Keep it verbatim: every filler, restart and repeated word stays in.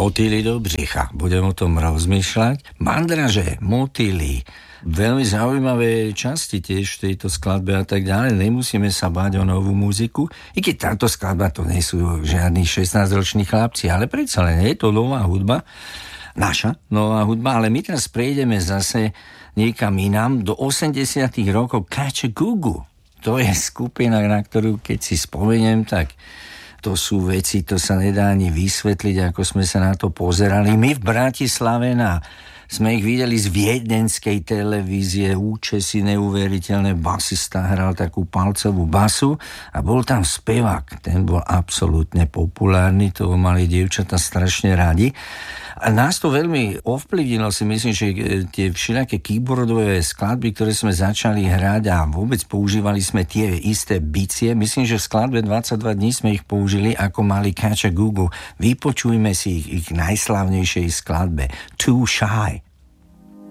Motýly do břicha. Budem o tom rozmýšľať. Mandraže, motýly. Veľmi zaujímavé časti tiež v tejto skladbe a tak ďalej. Nemusíme sa báť o novú muziku. I keď táto skladba to nie sú žiadni šestnásťroční chlapci, ale predsa len je to nová hudba. Naša nová hudba, ale my teraz prejdeme zase niekam inám do osemdesiatych rokov Kačagugu. To je skupina, na ktorú keď si spomeniem, tak to sú veci, to sa nedá ani vysvetliť, ako sme sa na to pozerali. My v Bratislave na sme ich videli z viedenskej televízie, účesy neuveriteľné, basista hral takú palcovú basu a bol tam spevák, ten bol absolútne populárny, toho mali dievčatá strašne radi. A nás to veľmi ovplyvnilo, si myslím, že tie všelijaké keyboardové skladby, ktoré sme začali hrať a vôbec používali sme tie isté bicie, myslím, že v skladbe dvadsaťdva dní sme ich použili ako mali Kačagugu. Vypočujme si ich, ich najslavnejšej skladbe Too Shy.